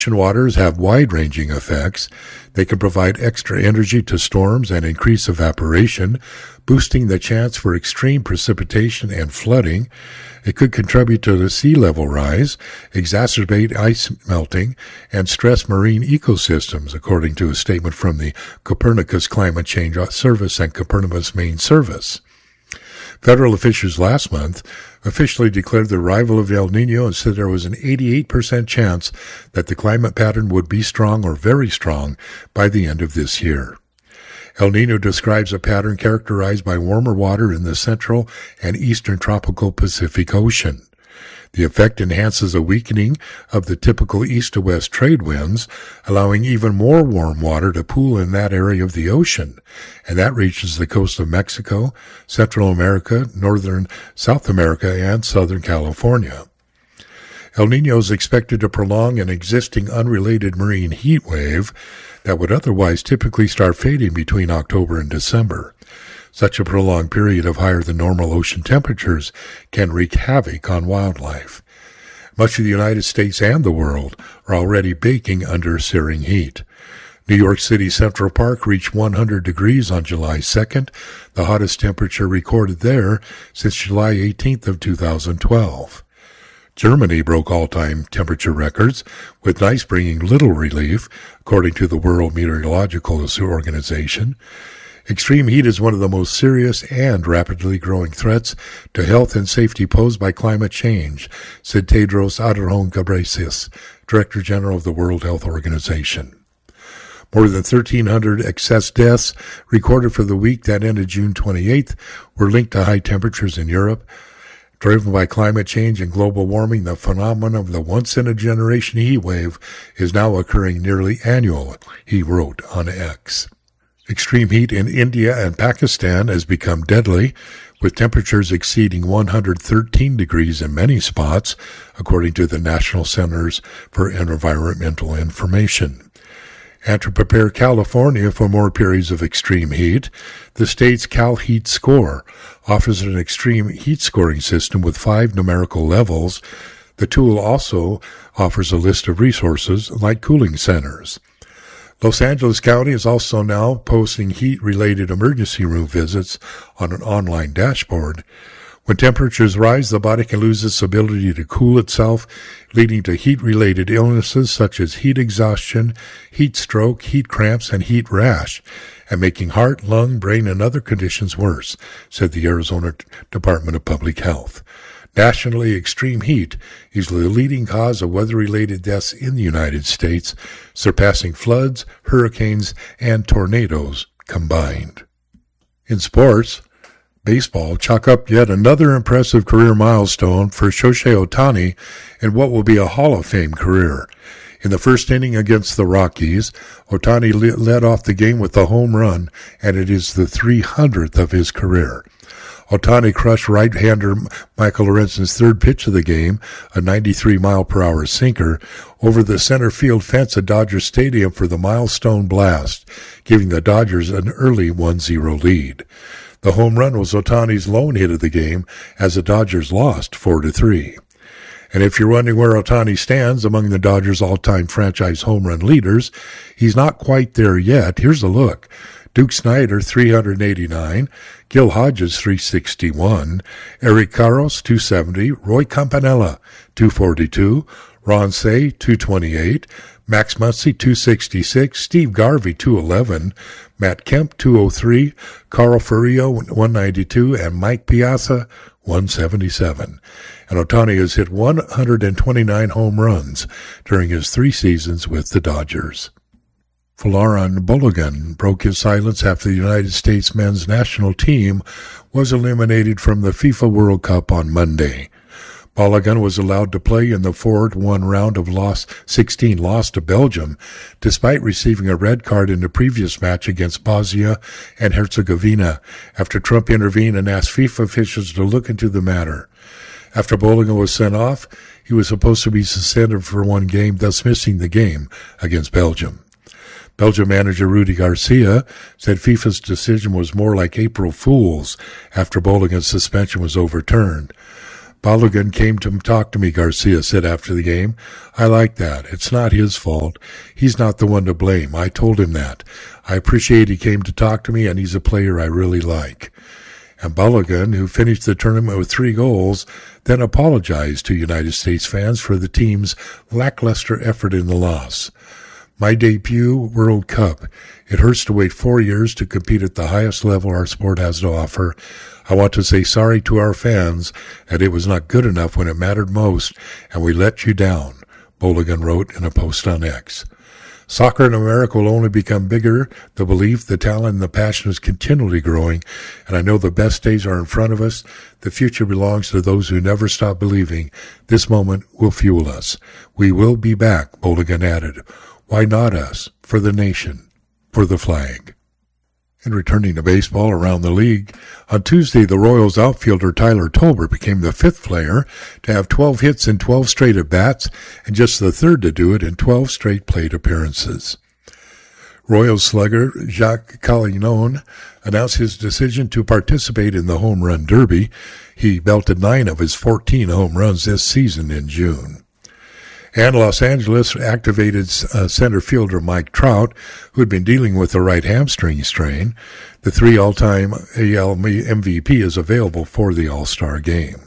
Ocean waters have wide-ranging effects. They can provide extra energy to storms and increase evaporation, boosting the chance for extreme precipitation and flooding. It could contribute to the sea level rise, exacerbate ice melting, and stress marine ecosystems, according to a statement from the Copernicus Climate Change Service and Copernicus Main Service. Federal officials last month officially declared the arrival of El Niño and said there was an 88% chance that the climate pattern would be strong or very strong by the end of this year. El Niño describes a pattern characterized by warmer water in the central and eastern tropical Pacific Ocean. The effect enhances a weakening of the typical east to west trade winds, allowing even more warm water to pool in that area of the ocean, and that reaches the coast of Mexico, Central America, northern South America, and Southern California. El Niño is expected to prolong an existing unrelated marine heat wave that would otherwise typically start fading between October and December. Such a prolonged period of higher than normal ocean temperatures can wreak havoc on wildlife. Much of the United States and the world are already baking under searing heat. New York City Central Park reached 100 degrees on July 2nd, the hottest temperature recorded there since July 18th of 2012. Germany broke all-time temperature records, with ice bringing little relief, according to the World Meteorological Organization. Extreme heat is one of the most serious and rapidly growing threats to health and safety posed by climate change, said Tedros Adhanom Ghebreyesus, Director General of the World Health Organization. More than 1,300 excess deaths recorded for the week that ended June 28th were linked to high temperatures in Europe. Driven by climate change and global warming, the phenomenon of the once-in-a-generation heat wave is now occurring nearly annually, he wrote on X. Extreme heat in India and Pakistan has become deadly, with temperatures exceeding 113 degrees in many spots, according to the National Centers for Environmental Information. And to prepare California for more periods of extreme heat, the state's Cal Heat Score offers an extreme heat scoring system with 5 numerical levels. The tool also offers a list of resources like cooling centers. Los Angeles County is also now posting heat-related emergency room visits on an online dashboard. When temperatures rise, the body can lose its ability to cool itself, leading to heat-related illnesses such as heat exhaustion, heat stroke, heat cramps, and heat rash, and making heart, lung, brain, and other conditions worse, said the Arizona Department of Public Health. Nationally, extreme heat is the leading cause of weather-related deaths in the United States, surpassing floods, hurricanes, and tornadoes combined. In sports, baseball chalk up yet another impressive career milestone for Shohei Ohtani in what will be a Hall of Fame career. In the first inning against the Rockies, Ohtani led off the game with a home run, and it is the 300th of his career. Ohtani crushed right-hander Michael Lorenzen's third pitch of the game, a 93-mile-per-hour sinker, over the center field fence at Dodger Stadium for the milestone blast, giving the Dodgers an early 1-0 lead. The home run was Ohtani's lone hit of the game, as the Dodgers lost 4-3. And if you're wondering where Ohtani stands among the Dodgers' all-time franchise home run leaders, he's not quite there yet. Here's a look. Duke Snider, 389, Gil Hodges, 361, Eric Karros, 270, Roy Campanella, 242, Ron Cey, 228, Max Muncy, 266, Steve Garvey, 211, Matt Kemp, 203, Carl Furillo, 192, and Mike Piazza, 177. And Ohtani has hit 129 home runs during his 3 seasons with the Dodgers. Folarin Balogun broke his silence after the United States men's national team was eliminated from the FIFA World Cup on Monday. Balogun was allowed to play in the 4-1 round of 16 loss to Belgium, despite receiving a red card in the previous match against Bosnia and Herzegovina, after Trump intervened and asked FIFA officials to look into the matter. After Balogun was sent off, he was supposed to be suspended for 1 game, thus missing the game against Belgium. Belgium manager Rudi Garcia said FIFA's decision was more like April Fool's after Balogun's suspension was overturned. Balogun came to talk to me, Garcia said after the game. I like that. It's not his fault. He's not the one to blame. I told him that. I appreciate he came to talk to me, and he's a player I really like. And Balogun, who finished the tournament with 3 goals, then apologized to United States fans for the team's lackluster effort in the loss. My debut World Cup. It hurts to wait 4 years to compete at the highest level our sport has to offer. I want to say sorry to our fans that it was not good enough when it mattered most, and we let you down, Balogun wrote in a post on X. Soccer in America will only become bigger. The belief, the talent, and the passion is continually growing, and I know the best days are in front of us. The future belongs to those who never stop believing. This moment will fuel us. We will be back, Balogun added. Why not us? For the nation. For the flag. And returning to baseball around the league, on Tuesday the Royals outfielder Tyler Tolbert became the 5th player to have 12 hits in 12 straight at-bats and just the 3rd to do it in 12 straight plate appearances. Royals slugger Jacques Callinon announced his decision to participate in the Home Run Derby. He belted 9 of his 14 home runs this season in June. And Los Angeles activated center fielder Mike Trout, who had been dealing with the right hamstring strain. The 3 all-time AL MVP is available for the All-Star game.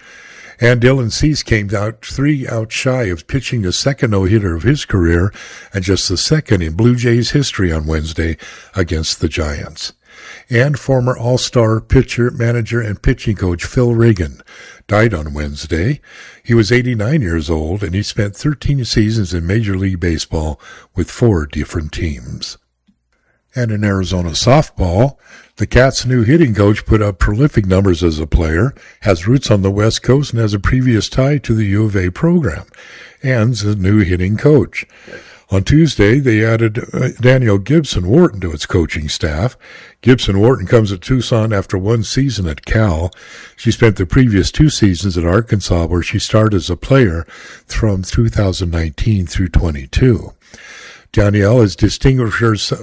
And Dylan Cease came out 3 outs shy of pitching the 2nd no-hitter of his career and just the 2nd in Blue Jays history on Wednesday against the Giants. And former All-Star pitcher, manager, and pitching coach Phil Reagan died on Wednesday. He was 89 years old, and he spent 13 seasons in Major League Baseball with 4 different teams. And in Arizona softball, the Cats' new hitting coach put up prolific numbers as a player, has roots on the West Coast, and has a previous tie to the U of A program, and is a new hitting coach. On Tuesday, they added Danielle Gibson-Wharton to its coaching staff. Gibson-Wharton comes to Tucson after 1 season at Cal. She spent the previous 2 seasons at Arkansas, where she started as a player from 2019 through 22. Danielle has distinguished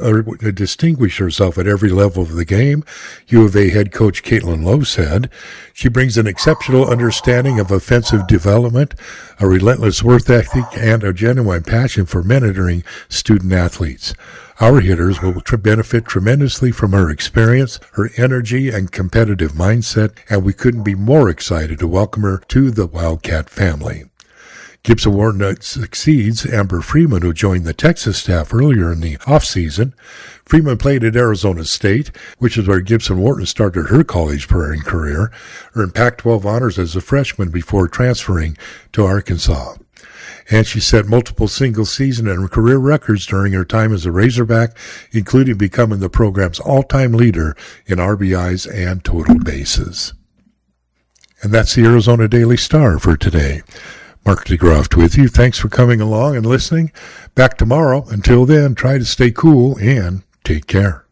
herself at every level of the game, U of A head coach Caitlin Lowe said. She brings an exceptional understanding of offensive development, a relentless work ethic, and a genuine passion for mentoring student athletes. Our hitters will benefit tremendously from her experience, her energy, and competitive mindset, and we couldn't be more excited to welcome her to the Wildcat family. Gibson-Wharton succeeds Amber Freeman, who joined the Texas staff earlier in the offseason. Freeman played at Arizona State, which is where Gibson-Wharton started her college career, earned Pac-12 honors as a freshman before transferring to Arkansas. And she set multiple single-season and career records during her time as a Razorback, including becoming the program's all-time leader in RBIs and total bases. And that's the Arizona Daily Star for today. Mark DeGroft with you. Thanks for coming along and listening. Back tomorrow. Until then, try to stay cool and take care.